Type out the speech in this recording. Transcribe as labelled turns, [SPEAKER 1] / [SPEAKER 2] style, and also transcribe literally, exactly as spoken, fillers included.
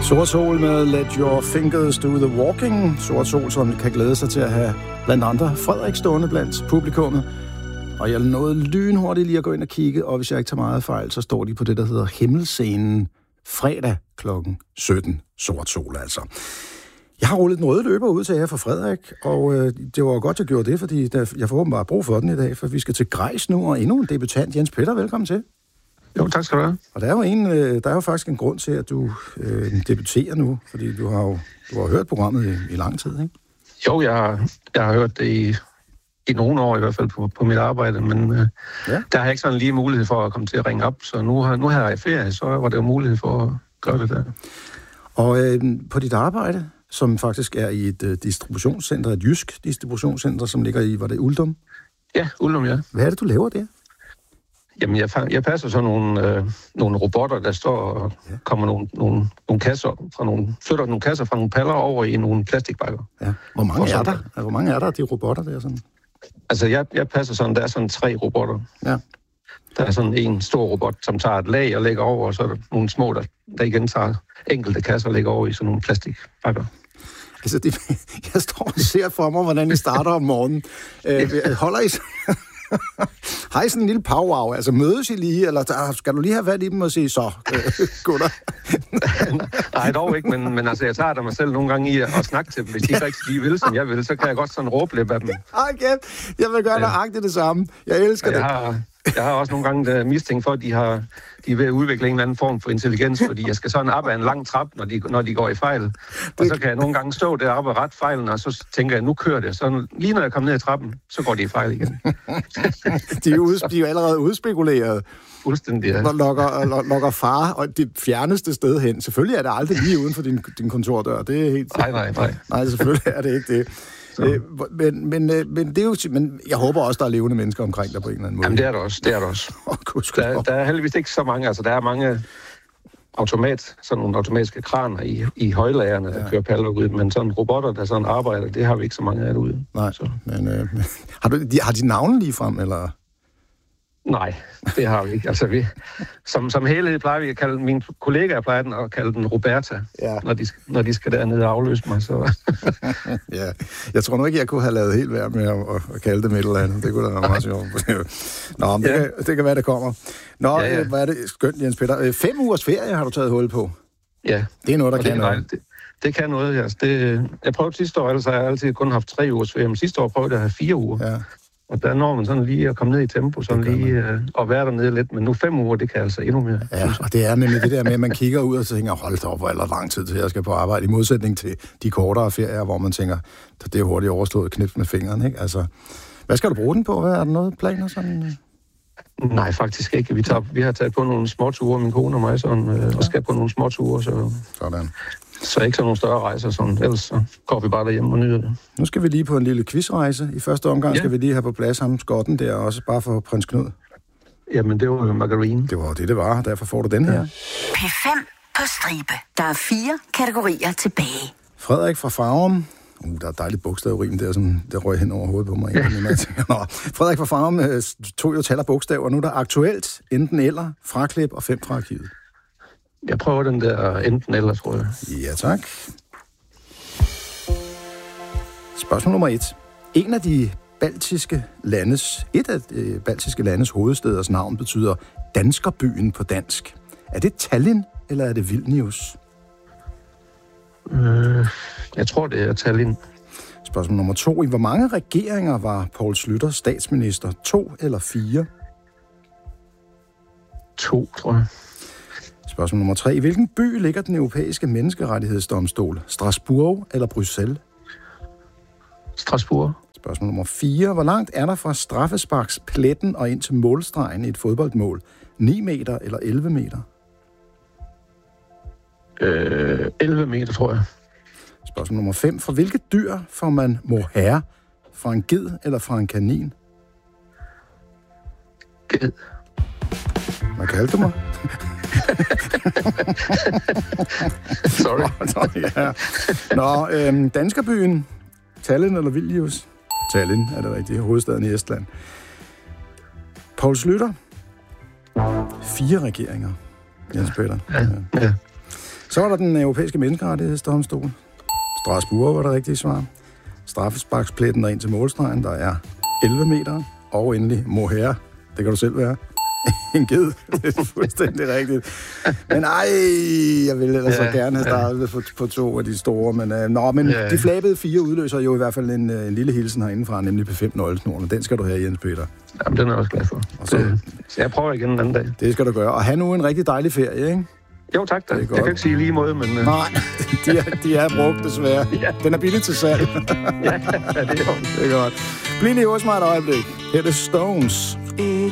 [SPEAKER 1] Sort Sol med Let Your Fingers Do The Walking. Sort Sol, som kan glæde sig til at have blandt andre Frederik stående blandt publikummet. Og jeg nåede lynhurtigt lige at gå ind og kigge, og hvis jeg ikke tager meget fejl, så står de på det, der hedder Himmelscenen fredag klokken sytten. Sort Sol altså. Jeg har rullet den røde løber ud til jer for Frederik, og øh, det var godt, jeg gjorde det, fordi der, jeg får åbenbart brug for den i dag, for vi skal til Grejs nu, og endnu en debutant, Jens Peter, velkommen til.
[SPEAKER 2] Jo, tak skal du have.
[SPEAKER 1] Og der er jo, en, øh, der er jo faktisk en grund til, at du øh, debuterer nu, fordi du har jo du har hørt programmet i, i lang tid, ikke?
[SPEAKER 2] Jo, jeg har, jeg har hørt det i, i nogle år i hvert fald på, på mit arbejde, men øh, ja. Der har jeg ikke sådan lige mulighed for at komme til at ringe op, så nu har, nu har jeg ferie, så var der jo mulighed for at gøre det der.
[SPEAKER 1] Og øh, på dit arbejde, som faktisk er i et øh, distributionscenter, et jysk distributionscenter, som ligger i, var det Uldum?
[SPEAKER 2] Ja, Uldum, ja.
[SPEAKER 1] Hvad er det, du laver der?
[SPEAKER 2] Jamen, jeg, jeg passer så nogle, øh, nogle robotter, der står og ja. kommer nogle, nogle, nogle kasser fra nogle, flytter nogle kasser fra nogle paller over i nogle plastikbakker.
[SPEAKER 1] Ja. Hvor mange er der? Hvor mange er der, de robotter der sådan?
[SPEAKER 2] Altså, jeg, jeg passer sådan, der er sådan tre robotter.
[SPEAKER 1] Ja.
[SPEAKER 2] Der er sådan en stor robot, som tager et lag og lægger over, og så er der nogle små, der, der igen tager enkelte kasser og lægger over i sådan nogle plastikbakker.
[SPEAKER 1] Altså, det, jeg står og ser for mig, hvordan I starter om morgenen. Øh, holder I... Har I sådan en lille powwow? Altså, mødes I lige, eller skal du lige have været i dem og sige, så, øh, gutter?
[SPEAKER 2] Nej, dog ikke, men, men altså, jeg tager der mig selv nogle gange i at snakke til dem. Hvis de ikke rigtig lige vil, som jeg vil, så kan jeg godt sådan råbe lidt af dem.
[SPEAKER 1] Okay, jeg vil gøre nøjagtigt det samme. Jeg elsker
[SPEAKER 2] jeg
[SPEAKER 1] det.
[SPEAKER 2] Har, jeg har også nogle gange mistænkt for, at de, har, de er ved at udvikle en eller anden form for intelligens, fordi jeg skal sådan op ad en lang trap, når de, når de går i fejl. Og så kan jeg nogle gange stå deroppe og rette fejlen, og så tænker jeg, nu kører det. Så lige når jeg kommer ned ad trappen, så går de i fejl igen.
[SPEAKER 1] de, er ud, de er jo allerede udspekuleret.
[SPEAKER 2] Fuldstændig, ja.
[SPEAKER 1] Og lokker, lokker far og det fjerneste sted hen. Selvfølgelig er det aldrig lige uden for din, din kontordør. Det er helt...
[SPEAKER 2] Nej, nej, nej.
[SPEAKER 1] Nej, selvfølgelig er det ikke det. Øh, men, men, men, det er jo, men jeg håber også, der er levende mennesker omkring dig på en eller anden måde.
[SPEAKER 2] Jamen, det er der også. Det er der også.
[SPEAKER 1] Oh,
[SPEAKER 2] der, der er heldigvis ikke så mange. Altså, der er mange automat, sådan nogle automatiske kraner i, i højlagerne, der ja. kører paller ud. Men sådan robotter, der sådan arbejder, det har vi ikke så mange af derude.
[SPEAKER 1] Nej,
[SPEAKER 2] så.
[SPEAKER 1] men øh, har, du, de, har de navne lige frem, eller...
[SPEAKER 2] Nej, det har vi ikke. Altså, vi, som, som helhed plejer vi at kalde, mine kollegaer plejer den at kalde den Roberta, ja. når, de, når de skal dernede og afløse mig. Så.
[SPEAKER 1] Ja, jeg tror nu ikke, jeg kunne have lavet helt værd med at, at kalde dem et eller andet. Det kunne da være meget sjovt. Nå, men ja. det, kan, det kan være, det kommer. Nå, ja, ja. Hvad er det? Skønt, Jens Peter. Fem ugers ferie har du taget hul på.
[SPEAKER 2] Ja.
[SPEAKER 1] Det er noget, der
[SPEAKER 2] og
[SPEAKER 1] kan
[SPEAKER 2] det,
[SPEAKER 1] noget.
[SPEAKER 2] Det, det kan noget, ja. Det, jeg prøvede sidste år, ellers har jeg altid kun haft tre ugers ferie, men sidste år prøvede jeg at have fire uger. Ja. Og der når man sådan lige at komme ned i tempo, sådan lige øh, og være dernede lidt. Men nu fem uger, det kan altså endnu mere.
[SPEAKER 1] Ja, og det er nemlig det der med, at man kigger ud og tænker, hold da op, hvor er der lang tid til, jeg skal på arbejde. I modsætning til de kortere ferier, hvor man tænker, det er hurtigt overstået knips med fingeren, ikke? Altså, hvad skal du bruge den på? Hvad er der noget planer sådan?
[SPEAKER 2] Nej, faktisk ikke. Vi, tager, vi har taget på nogle småture, min kone og mig, sådan, øh, ja. og skal på nogle småture, så...
[SPEAKER 1] Sådan.
[SPEAKER 2] Så ikke sådan nogle større rejser, sådan. Ellers så går vi bare derhjemme og nyder det.
[SPEAKER 1] Nu skal vi lige på en lille quizrejse. I første omgang ja. skal vi lige have på plads ham skotten der, også bare for prins Knud.
[SPEAKER 2] Jamen, det var jo margarine.
[SPEAKER 1] Det var det, det var. Derfor får du den her.
[SPEAKER 3] P fem på stribe. Der er fire kategorier tilbage.
[SPEAKER 1] Frederik fra Farum. Uh, der er et dejligt bogstavrim der, som der røg hen over hovedet på mig. Ja. Nå, Frederik fra Farum øh, tog jo taler bogstaver. Nu er der aktuelt enten eller, fraklip og fem fra arkivet.
[SPEAKER 2] Jeg prøver den der enten eller, tror jeg.
[SPEAKER 1] Ja, tak. Spørgsmål nummer et. En af de baltiske landes, et af de baltiske landes hovedsteders navn betyder danskerbyen på dansk. Er det Tallinn, eller er det Vilnius?
[SPEAKER 2] Øh, jeg tror, det er Tallinn.
[SPEAKER 1] Spørgsmål nummer to. I hvor mange regeringer var Poul Schlüter statsminister? To eller fire?
[SPEAKER 2] To, tror jeg.
[SPEAKER 1] Spørgsmål nummer tre. I hvilken by ligger den europæiske menneskerettighedsdomstol? Strasbourg eller Bruxelles?
[SPEAKER 2] Strasbourg.
[SPEAKER 1] Spørgsmål nummer fire. Hvor langt er der fra straffesparkspletten og ind til målstregen i et fodboldmål? ni meter eller elleve meter?
[SPEAKER 2] Øh, elleve meter, tror jeg.
[SPEAKER 1] Spørgsmål nummer fem. Fra hvilket dyr får man mohair? Fra en ged eller fra en kanin?
[SPEAKER 2] Ged.
[SPEAKER 1] Hvad kaldte du mig?
[SPEAKER 2] Sorry.
[SPEAKER 1] Nå, ja. Nå øhm, danskerbyen. Tallinn eller Vilnius? Tallinn er det rigtige. Hovedstaden i Estland. Poul Schlüter. Fire regeringer. Jens Peter.
[SPEAKER 2] Ja, ja.
[SPEAKER 1] Så var der den europæiske menneskerettighedsdomstol. Strasbourg var det rigtige svar. Straffesparkspletten ind til målstregen, der er elleve meter. Og endelig mohair. Det kan du selv være. En ged. Det er fuldstændig rigtigt. Men ej, jeg ville ellers ja, så gerne have startet ja. på, på to af de store. Men, øh, nå, men ja. de flabede fire udløser jo i hvert fald en, en lille hilsen herindefra, nemlig P fem nøglesnoren. Den skal du have, Jens Peter.
[SPEAKER 2] Jamen, den er jeg også glad for. Så, det, så jeg prøver igen en anden dag.
[SPEAKER 1] Det skal du gøre. Og have nu en rigtig dejlig ferie, ikke?
[SPEAKER 2] Jo, tak da. Jeg kan ikke sige lige måde, men... Uh...
[SPEAKER 1] Nej, de er, de er brugt desværre. Ja. Den er billig til salg.
[SPEAKER 2] ja, det er jo.
[SPEAKER 1] Det er godt. Bliv lige hos mig et øjeblik. Her er det Stones.
[SPEAKER 4] It